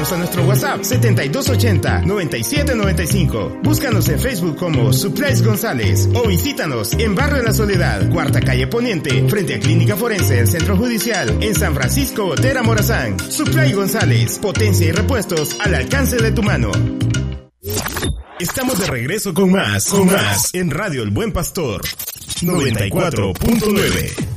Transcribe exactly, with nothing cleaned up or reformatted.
Escríbenos a nuestro WhatsApp setenta y dos ochenta, noventa y siete noventa y cinco. Búscanos en Facebook como Supplies González o visítanos en Barrio La Soledad, Cuarta Calle Poniente, frente a Clínica Forense del Centro Judicial, en San Francisco Gotera Morazán. Supply González, potencia y repuestos al alcance de tu mano. Estamos de regreso con más, con más, en Radio El Buen Pastor noventa y cuatro punto nueve.